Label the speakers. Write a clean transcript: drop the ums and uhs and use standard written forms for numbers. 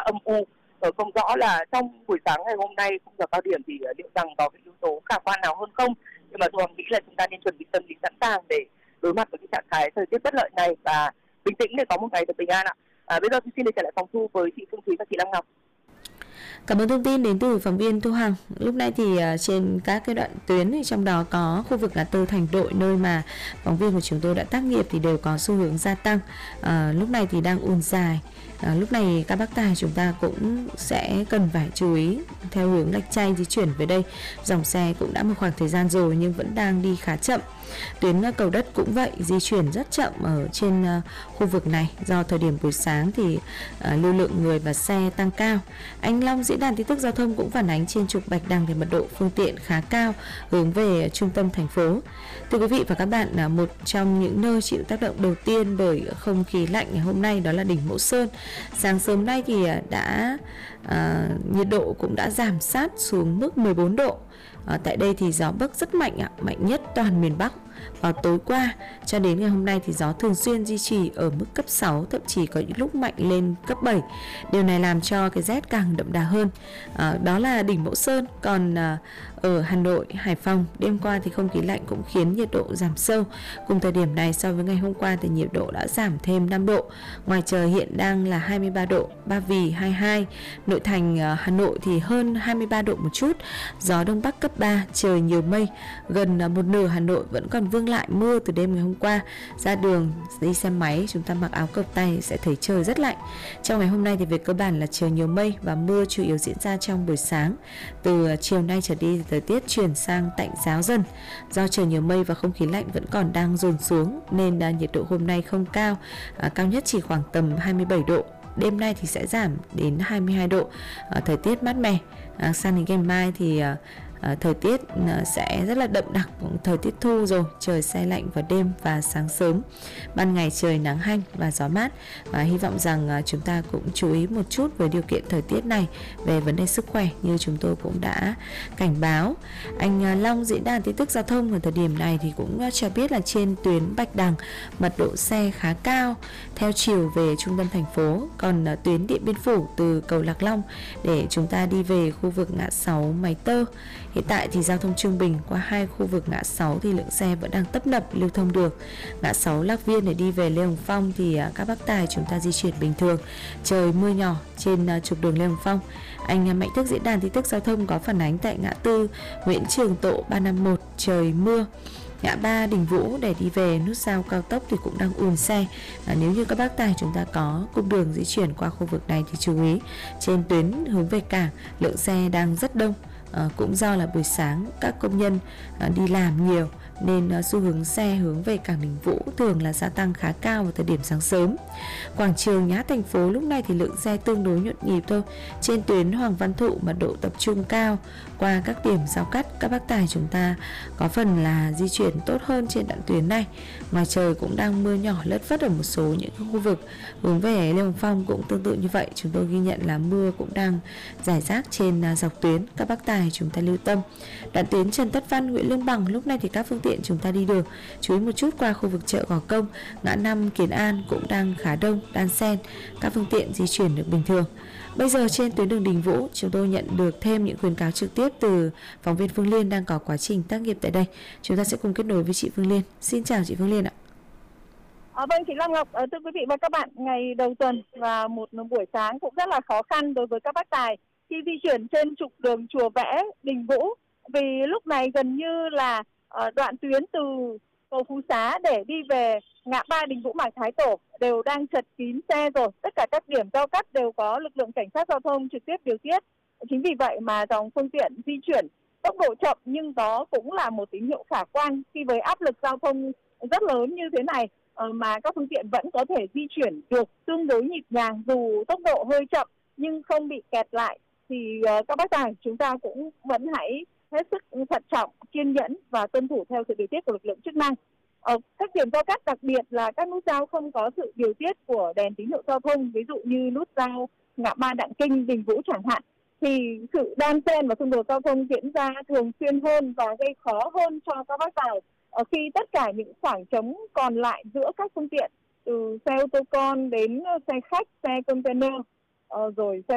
Speaker 1: âm u. Không rõ là trong buổi sáng ngày hôm nay khung giờ cao điểm thì liệu rằng có cái yếu tố khả quan nào hơn không. Nhưng mà tôi nghĩ là chúng ta nên chuẩn bị tâm lý sẵn sàng để đối mặt với cái trạng thái thời tiết bất lợi này và bình tĩnh để có một ngày thật bình an ạ. Bây giờ tôi xin được trở lại phòng thu với chị Phương Thúy và chị Lam Ngọc.
Speaker 2: Cảm ơn thông tin đến từ phóng viên Thu Hằng. Lúc này thì trên các cái đoạn tuyến thì trong đó có khu vực ngã tư Thành Đội, nơi mà phóng viên của chúng tôi đã tác nghiệp, thì đều có xu hướng gia tăng. Lúc này thì đang ùn dài. Lúc này các bác tài chúng ta cũng sẽ cần phải chú ý theo hướng Lạch Tray di chuyển về đây. Dòng xe cũng đã một khoảng thời gian rồi nhưng vẫn đang đi khá chậm. Tuyến Cầu Đất cũng vậy, di chuyển rất chậm ở trên khu vực này do thời điểm buổi sáng thì lưu lượng người và xe tăng cao. Anh Long, diễn đàn tin tức giao thông, cũng phản ánh trên trục Bạch Đằng thì mật độ phương tiện khá cao hướng về trung tâm thành phố. Thưa quý vị và các bạn, một trong những nơi chịu tác động đầu tiên bởi không khí lạnh ngày hôm nay đó là đỉnh Mẫu Sơn. Sáng sớm nay thì nhiệt độ cũng đã giảm sát xuống mức 14 độ. Tại đây thì gió bấc rất mạnh mạnh nhất toàn miền Bắc. Vào tối qua cho đến ngày hôm nay thì gió thường xuyên duy trì ở mức cấp 6, thậm chí có những lúc mạnh lên cấp 7. Điều này làm cho cái rét càng đậm đà hơn. Đó là đỉnh Mẫu Sơn. Còn ở Hà Nội, Hải Phòng, đêm qua thì không khí lạnh cũng khiến nhiệt độ giảm sâu. Cùng thời điểm này so với ngày hôm qua thì nhiệt độ đã giảm thêm 5 độ. Ngoài trời hiện đang là 23 độ, Ba Vì 22, nội thành Hà Nội thì hơn 23 độ một chút. Gió Đông Bắc cấp 3, trời nhiều mây. Gần một nửa Hà Nội vẫn còn vương lại mưa từ đêm ngày hôm qua. Ra đường đi xe máy chúng ta mặc áo cộc tay sẽ thấy trời rất lạnh. Trong ngày hôm nay thì về cơ bản là trời nhiều mây và mưa chủ yếu diễn ra trong buổi sáng. Từ chiều nay trở đi thì thời tiết chuyển sang tạnh giáo dần. Do trời nhiều mây và không khí lạnh vẫn còn đang dồn xuống nên nhiệt độ hôm nay không cao, cao nhất chỉ khoảng tầm 27 độ. Đêm nay thì sẽ giảm đến 22 độ, thời tiết mát mẻ. Sang đến ngày mai thì thời tiết sẽ rất là đậm đặc, thời tiết thu rồi, trời se lạnh vào đêm và sáng sớm. Ban ngày trời nắng hanh và gió mát. Và hy vọng rằng chúng ta cũng chú ý một chút với điều kiện thời tiết này về vấn đề sức khỏe như chúng tôi cũng đã cảnh báo. Anh Long, diễn đàn tin tức giao thông, ở thời điểm này thì cũng cho biết là trên tuyến Bạch Đằng mật độ xe khá cao theo chiều về trung tâm thành phố. Còn tuyến Điện Biên Phủ từ cầu Lạc Long để chúng ta đi về khu vực ngã 6 Máy Tơ, hiện tại thì giao thông trung bình qua hai khu vực ngã 6 thì lượng xe vẫn đang tấp nập lưu thông được. Ngã 6 Lạc Viên để đi về Lê Hồng Phong thì các bác tài chúng ta di chuyển bình thường. Trời mưa nhỏ trên trục đường Lê Hồng Phong. Anh Mạnh Thức, diễn đàn tin tức giao thông, có phản ánh tại ngã tư Nguyễn Trường Tộ 351 trời mưa. Ngã 3 Đình Vũ để đi về nút giao cao tốc thì cũng đang ùn xe. Nếu như các bác tài chúng ta có cung đường di chuyển qua khu vực này thì chú ý, trên tuyến hướng về cảng lượng xe đang rất đông. Cũng do là buổi sáng các công nhân đi làm nhiều nên xu hướng xe hướng về cảng Đình Vũ thường là gia tăng khá cao vào thời điểm sáng sớm. Quảng trường Nhá thành phố lúc này thì lượng xe tương đối nhộn nhịp thôi. Trên tuyến Hoàng Văn Thụ mật độ tập trung cao qua các điểm giao cắt, các bác tài chúng ta có phần là di chuyển tốt hơn trên đoạn tuyến này. Ngoài trời cũng đang mưa nhỏ lất phất ở một số những khu vực. Hướng về Lê Hồng Phong cũng tương tự như vậy, chúng tôi ghi nhận là mưa cũng đang rải rác trên dọc tuyến, các bác tài chúng ta lưu tâm. Đoạn tuyến Trần Tất Văn, Nguyễn Lương Bằng lúc này thì các phương tiện chúng ta đi được, chú ý một chút qua khu vực chợ Gò Công, ngã 5 Kiến An cũng đang khá đông, đan xen, các phương tiện di chuyển được bình thường. Bây giờ trên tuyến đường Đình Vũ, chúng tôi nhận được thêm những khuyến cáo trực tiếp từ phóng viên Phương Liên đang có quá trình tác nghiệp tại đây. Chúng ta sẽ cùng kết nối với chị Phương Liên. Xin chào chị Phương Liên ạ.
Speaker 3: Vâng, chị Lam Ngọc, thưa quý vị và các bạn, ngày đầu tuần và một buổi sáng cũng rất là khó khăn đối với các bác tài khi di chuyển trên trục đường Chùa Vẽ, Đình Vũ, vì lúc này gần như là đoạn tuyến từ cầu Phú Xá để đi về ngã 3 Đình Vũ Mạc Thái Tổ đều đang chật kín xe rồi. Tất cả các điểm giao cắt đều có lực lượng cảnh sát giao thông trực tiếp điều tiết. Chính vì vậy mà dòng phương tiện di chuyển tốc độ chậm nhưng đó cũng là một tín hiệu khả quan khi với áp lực giao thông rất lớn như thế này mà các phương tiện vẫn có thể di chuyển được tương đối nhịp nhàng, dù tốc độ hơi chậm nhưng không bị kẹt lại. Thì các bác tài chúng ta cũng vẫn hãy hết sức thận trọng, kiên nhẫn và tuân thủ theo sự điều tiết của lực lượng chức năng. Ở các điểm giao cắt, đặc biệt là các nút giao không có sự điều tiết của đèn tín hiệu giao thông, ví dụ như nút giao ngã ba Đặng Kinh, Đình Vũ chẳng hạn, thì sự đan xen và xung đột giao thông diễn ra thường xuyên hơn và gây khó hơn cho các bác tài khi tất cả những khoảng trống còn lại giữa các phương tiện từ xe ô tô con đến xe khách, xe container rồi xe